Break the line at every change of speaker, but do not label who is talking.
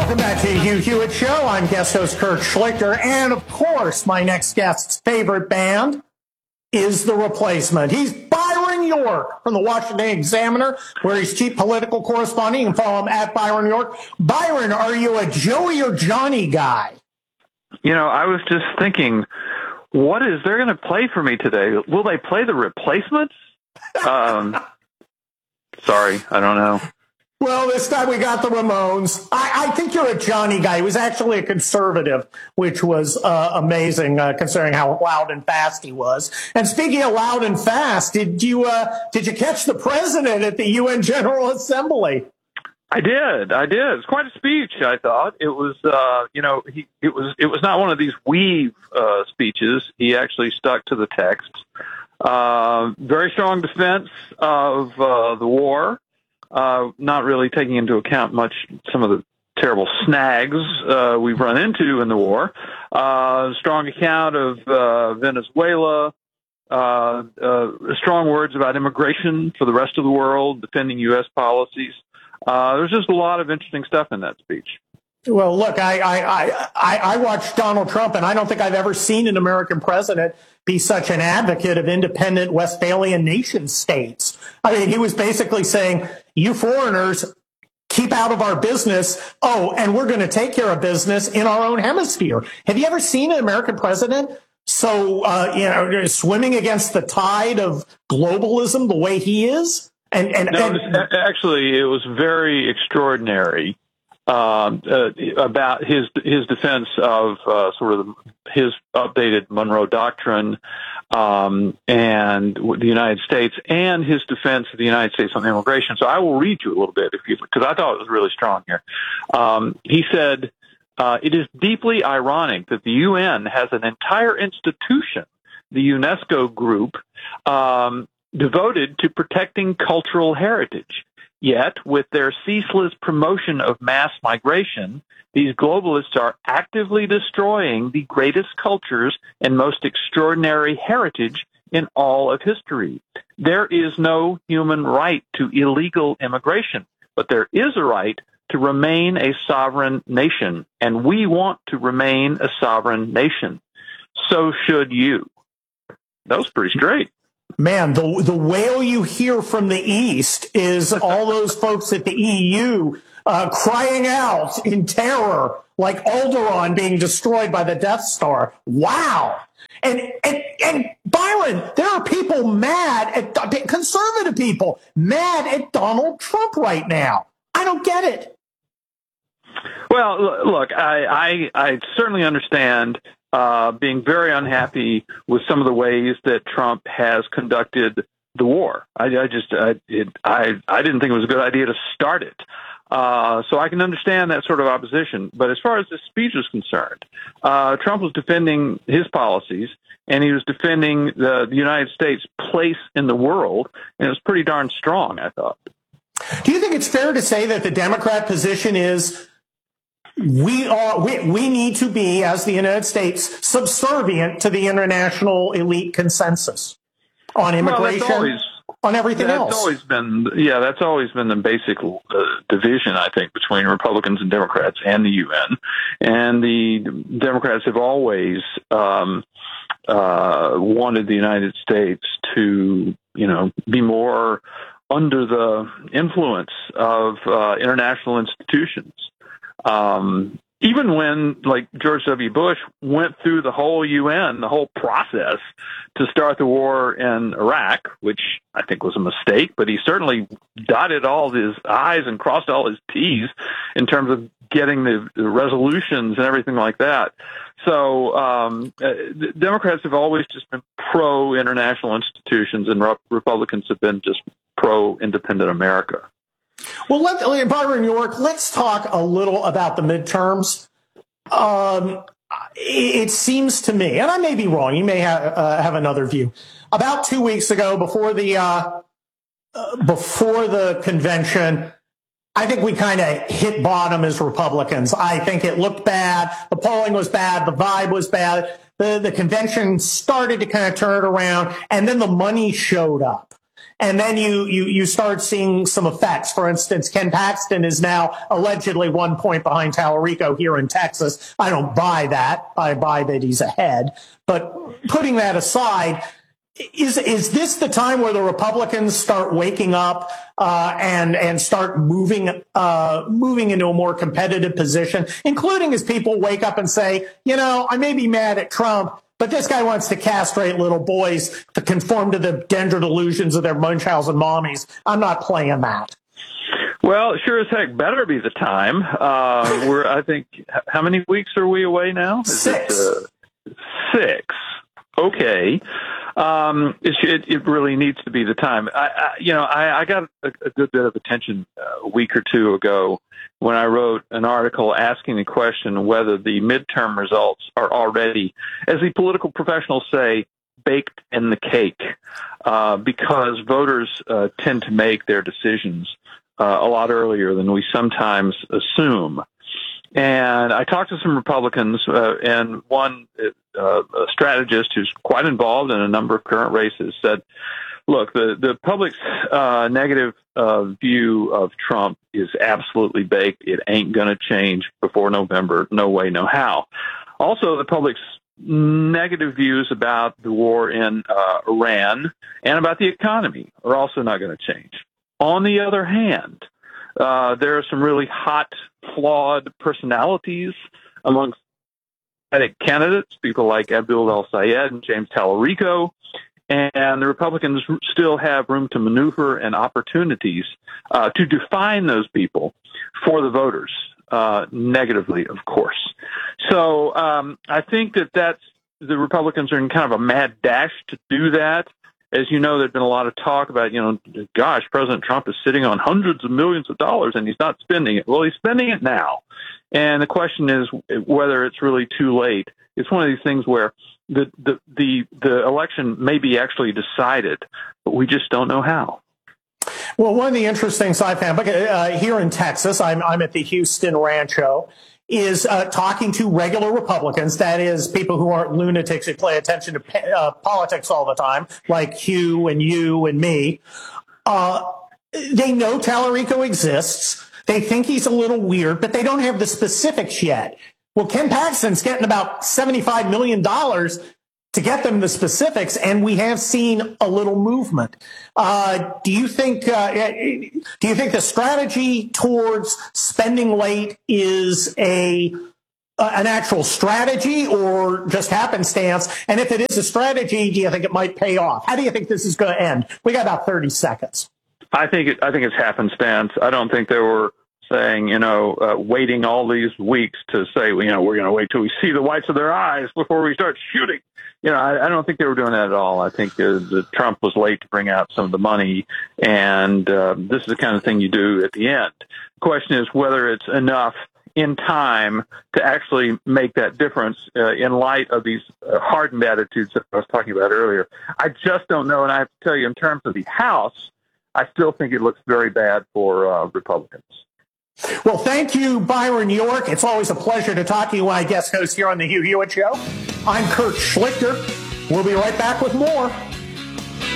Welcome back to the Hugh Hewitt Show. I'm guest host Kurt Schlichter. And, of course, my next guest's favorite band is The Replacement. He's Byron York from the Washington Examiner, where he's chief political correspondent. You can follow him at Byron York. Byron, are you a Joey or Johnny guy?
You know, I was just thinking, what is they're going to play for me today? Will they play The Replacements? Sorry, I don't know.
Well, this time we got the Ramones. I think you're a Johnny guy. He was actually a conservative, which was amazing, considering how loud and fast he was. And speaking of loud and fast, did you catch the president at the UN General Assembly?
I did. It's quite a speech, I thought. It was, it was not one of these weave speeches. He actually stuck to the text. Very strong defense of the war. Not really taking into account much some of the terrible snags we've run into in the war. Strong account of Venezuela. Strong words about immigration for the rest of the world, defending U.S. policies. There's just a lot of interesting stuff in that speech.
Well, look, I watched Donald Trump, and I don't think I've ever seen an American president be such an advocate of independent Westphalian nation states. I mean, he was basically saying, you foreigners, keep out of our business. Oh, and we're going to take care of business in our own hemisphere. Have you ever seen an American president so, swimming against the tide of globalism the way he is?
Actually, it was very extraordinary about his defense of his updated Monroe Doctrine and the United States, and his defense of the United States on immigration. So I will read you a little bit, because I thought it was really strong here. He said, "It is deeply ironic that the UN has an entire institution, the UNESCO group, devoted to protecting cultural heritage. Yet, with their ceaseless promotion of mass migration, these globalists are actively destroying the greatest cultures and most extraordinary heritage in all of history. There is no human right to illegal immigration, but there is a right to remain a sovereign nation, and we want to remain a sovereign nation. So should you." That was pretty straight.
Man, the wail you hear from the East is all those folks at the EU crying out in terror, like Alderaan being destroyed by the Death Star. Wow. And Byron, there are people mad at conservative people mad at Donald Trump right now. I don't get it.
Well, look, I certainly understand being very unhappy with some of the ways that Trump has conducted the war. I didn't think it was a good idea to start it. So I can understand that sort of opposition. But as far as this speech is concerned, Trump was defending his policies, and he was defending the United States' place in the world, and it was pretty darn strong, I thought.
Do you think it's fair to say that the Democrat position is we need to be, as the United States, subservient to the international elite consensus on immigration, on everything else?
That's always been the basic division, I think, between Republicans and Democrats and the UN. And the Democrats have always wanted the United States to, be more under the influence of international institutions. Even when, like, George W. Bush went through the whole UN, the whole process to start the war in Iraq, which I think was a mistake, but he certainly dotted all his I's and crossed all his T's in terms of getting the resolutions and everything like that. So Democrats have always just been pro-international institutions, and Republicans have been just pro-independent America.
Well, Byron York, let's talk a little about the midterms. It seems to me, and I may be wrong, you may have another view. About 2 weeks ago, before the convention, I think we kind of hit bottom as Republicans. I think it looked bad. The polling was bad. The vibe was bad. The convention started to kind of turn it around, and then the money showed up. And then you start seeing some effects. For instance, Ken Paxton is now allegedly 1 point behind Tallarico here in Texas. I don't buy that. I buy that he's ahead. But putting that aside, is this the time where the Republicans start waking up and start moving into a more competitive position, including as people wake up and say, I may be mad at Trump, but this guy wants to castrate little boys to conform to the gender delusions of their Munchausen mommies. I'm not playing that.
Well, sure as heck better be the time. I think, how many weeks are we away now?
Six.
6. Okay. It really needs to be the time. I got a good bit of attention a week or two ago when I wrote an article asking the question whether the midterm results are already, as the political professionals say, baked in the cake, because voters tend to make their decisions a lot earlier than we sometimes assume. And I talked to some Republicans, and one strategist who's quite involved in a number of current races said, look, the public's negative view of Trump is absolutely baked. It ain't going to change before November. No way, no how. Also, the public's negative views about the war in Iran and about the economy are also not going to change. On the other hand, there are some really hot, flawed personalities amongst candidates, people like Abdul El-Sayed and James Tallarico, and the Republicans still have room to maneuver and opportunities to define those people for the voters, negatively, of course. So I think that's the Republicans are in kind of a mad dash to do that. As you know, there's been a lot of talk about, gosh, President Trump is sitting on hundreds of millions of dollars and he's not spending it. Well, he's spending it now. And the question is whether it's really too late. It's one of these things where the election may be actually decided, but we just don't know how.
Well, one of the interesting things I found here in Texas, I'm at the Houston Rancho, is talking to regular Republicans, that is, people who aren't lunatics who pay attention to politics all the time, like Hugh and you and me. They know Tallarico exists. They think he's a little weird, but they don't have the specifics yet. Well, Ken Paxton's getting about $75 million to get them the specifics, and we have seen a little movement. Do you think the strategy towards spending late is an actual strategy or just happenstance? And if it is a strategy, do you think it might pay off? How do you think this is going to end? We got about 30 seconds.
I think it's happenstance. I don't think they were saying, waiting all these weeks to say, we're going to wait till we see the whites of their eyes before we start shooting. I don't think they were doing that at all. I think Trump was late to bring out some of the money, and this is the kind of thing you do at the end. The question is whether it's enough in time to actually make that difference in light of these hardened attitudes that I was talking about earlier. I just don't know, and I have to tell you, in terms of the House, I still think it looks very bad for Republicans.
Well, thank you, Byron York. It's always a pleasure to talk to you when I guest host here on The Hugh Hewitt Show. I'm Kurt Schlichter. We'll be right back with more.